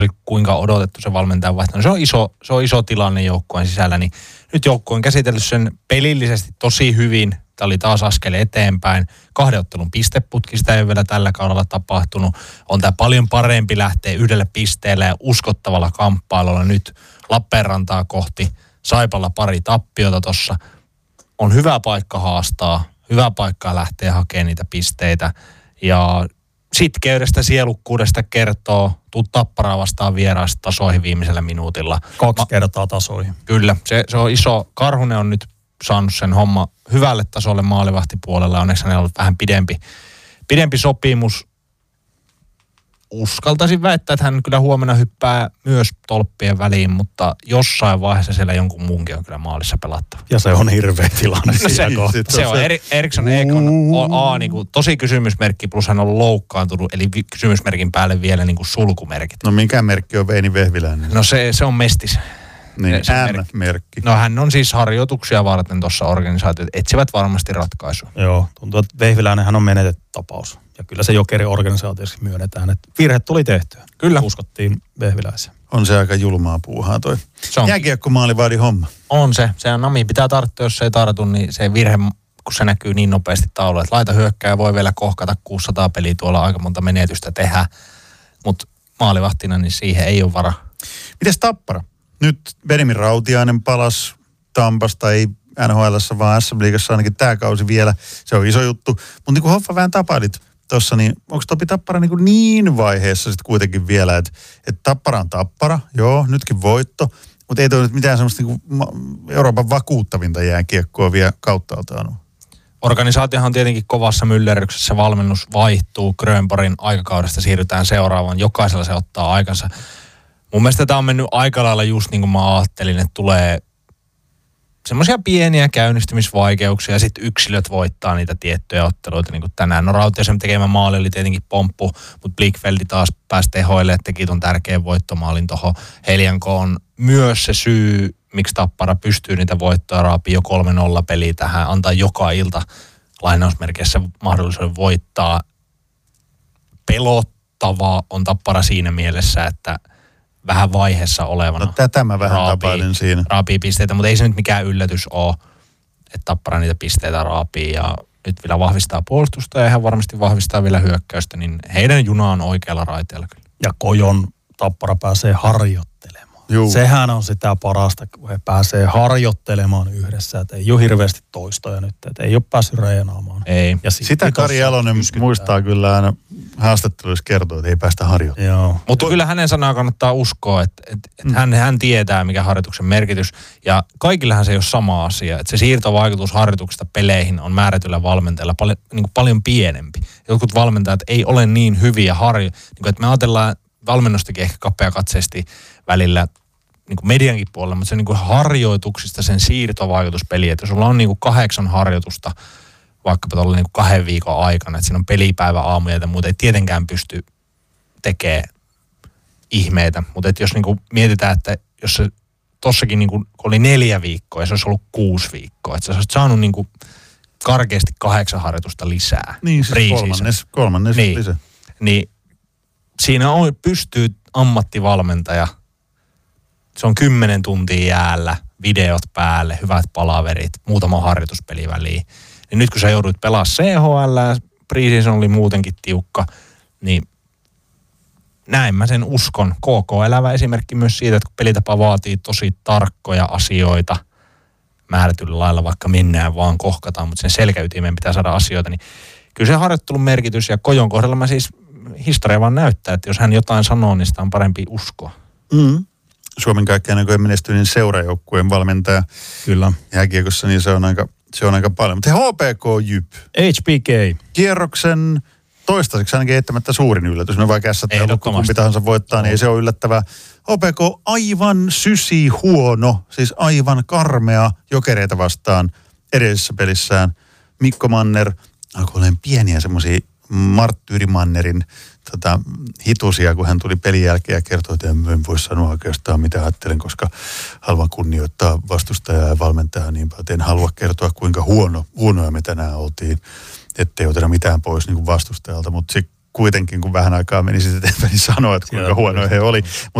kuinka odotettu se valmentajan vaihto. Se on iso tilanne joukkueen sisällä, niin nyt joukkue on käsitellyt sen pelillisesti tosi hyvin. Tämä oli taas askel eteenpäin. 2 ottelun pisteputki, sitä ei ole vielä tällä kaudella tapahtunut. On tämä paljon parempi lähteä 1 pisteellä ja uskottavalla kamppailulla nyt Lappeenrantaa kohti. Saipalla pari tappiota tuossa. On hyvä paikka haastaa, hyvä paikka lähteä hakemaan niitä pisteitä. Ja sitkeydestä, sielukkuudesta kertoo, tuu Tapparaa vastaan vieraasta tasoihin viimeisellä minuutilla. 2 kertaa tasoihin. Kyllä, se on iso. Karhunen on nyt saanut sen homma hyvälle tasolle maalivahtipuolella. Onneksi hänellä on ollut vähän pidempi sopimus. Uskaltaisin väittää, että hän kyllä huomenna hyppää myös tolppien väliin, mutta jossain vaiheessa siellä jonkun muunkin on kyllä maalissa pelattava. Ja se on hirveä tilanne. Se on Eriksson Ekon niin tosi kysymysmerkki, plus hän on loukkaantunut, eli kysymysmerkin päälle vielä niin kuin sulkumerkit. No mikä merkki on Veini Vehviläinen? No se on Mestis. Niin, M-merkki. No hän on siis harjoituksia varten tuossa organisaatiot, etsivät varmasti ratkaisua. Joo, tuntuu, että Vehviläinenhän on menetetty tapaus. Ja kyllä se Jokerin organisaatiossa myönnetään, että virhe tuli tehtyä. Kyllä. Uskottiin Vehviläiseen. On se aika julmaa puuhaa toi. Jääkiekko maalivahdin homma. On se. Se on nami pitää tarttua, jos se ei tartu, niin se virhe, kun se näkyy niin nopeasti taululla, että laita hyökkää voi vielä kohkata 600 peliä tuolla aika monta menetystä tehdä. Mutta maalivahtina, niin siihen ei ole vara. Mites Tappara? Nyt Benjamin Rautiainen palasi Tampasta, ei NHL:ssä vaan SM-liigassa ainakin tämä kausi vielä. Se on iso juttu. Mutta niin kuin Hoffa vähän tapailit tuossa, niin onko Topi Tappara niin vaiheessa sitten kuitenkin vielä, että Tappara on Tappara, joo, nytkin voitto, mutta ei toi nyt mitään semmoista niin Euroopan vakuuttavinta jääkiekkoa vielä kauttaaltaan ole. Organisaatiohan on tietenkin kovassa myllerryksessä, valmennus vaihtuu, Grönborgin aikakaudesta siirrytään seuraavaan, jokaisella se ottaa aikansa. Mun mielestä tämä on mennyt aika lailla just niin kuin mä ajattelin, että tulee semmoisia pieniä käynnistymisvaikeuksia ja sitten yksilöt voittaa niitä tiettyjä otteluita, niin kuin tänään. No Rautiaisen tekemä maali oli tietenkin pomppu, mutta Blickfeldi taas pääsi tehoille, että teki ton tärkeän voittomaalin tuohon. Helianko on myös se syy, miksi Tappara pystyy niitä voittoja raapii jo 3-0 peliä tähän, antaa joka ilta lainausmerkeissä mahdollisuuden voittaa. Pelottava on Tappara siinä mielessä, että vähän vaiheessa olevana. No tätä mä vähän tapailin siinä. Raapii pisteitä, mutta ei se nyt mikään yllätys ole, että Tappara niitä pisteitä raapii ja nyt vielä vahvistaa puolustusta ja ihan varmasti vahvistaa vielä hyökkäystä, niin heidän juna on oikealla raiteella kyllä. Ja Kojon Tappara pääsee harjoittelemaan. Juu. Sehän on sitä parasta, kun he pääsee harjoittelemaan yhdessä, että ei ole hirveästi toistoja nyt, että ei ole päässyt reenaamaan. Ei. Ja sitä Kari Jalonen muistaa kyllä aina haastatteluissa kertoo, että ei päästä harjoittelemaan. Mutta kyllä hänen sanaa kannattaa uskoa, että hän tietää, mikä harjoituksen merkitys. Ja kaikillahan se ei ole sama asia. Että se siirtovaikutus harjoituksesta peleihin on määrätyllä valmentajalla paljon pienempi. Jotkut valmentajat ei ole niin hyviä että me ajatellaan valmennustakin ehkä kapeakatseisesti välillä niin kuin mediankin puolella, mutta se niin kuin harjoituksista sen siirtovaikutuspeli, että jos sulla on niin kuin 8 harjoitusta vaikkapa tuolla niin kuin 2 viikon aikana, että siinä on pelipäivä aamuja ja muuta, ei tietenkään pysty tekemään ihmeitä, mutta että jos niin kuin mietitään, että jos se tossakin niin kuin oli 4 viikkoa ja se olisi ollut 6 viikkoa, että sä olisit saanut niin kuin karkeasti 8 harjoitusta lisää. Niin, siis kolmannes niin, lisää. Niin siinä pystyy ammattivalmentaja. Se on 10 tuntia jäällä, videot päälle, hyvät palaverit, muutama harjoituspeli väliin. Niin nyt kun sä joudut pelaamaan CHL, preseason oli muutenkin tiukka, niin näin mä sen uskon. KK elävä esimerkki myös siitä, että kun pelitapa vaatii tosi tarkkoja asioita määrätyllä lailla, vaikka mennään vaan kohkataan, mutta sen selkäytimeen pitää saada asioita, niin kyllä se harjoittelun merkitys ja Kojon kohdalla mä siis historia vaan näyttää, että jos hän jotain sanoo, niin sitä on parempi uskoa. Suomen kaikkein aikojen menestyneen seurajoukkueen valmentaja. Kyllä. Jääkiekossa, niin se on aika paljon. Mutta HPK Jyp. HPK. Kierroksen toistaiseksi ainakin eittämättä suurin yllätys. Me vaikka kumpi tahansa voittaa, niin ei se ole yllättävää. HPK aivan huono, siis aivan karmea Jokereita vastaan edellisessä pelissään. Mikko Manner alkoi olemaan pieniä semmoisia Marttyyri Mannerin hitusia, kun hän tuli pelin jälkeen ja kertoi, että en voi sanoa oikeastaan mitä ajattelen, koska haluan kunnioittaa vastustajaa ja valmentajaa niin paljon, että en halua kertoa kuinka huonoja me tänään oltiin, ettei oteta mitään pois niin kuin vastustajalta, mutta se kuitenkin, kun vähän aikaa meni sitten eteenpäin, niin sanoa, että kuinka huonoja he oli.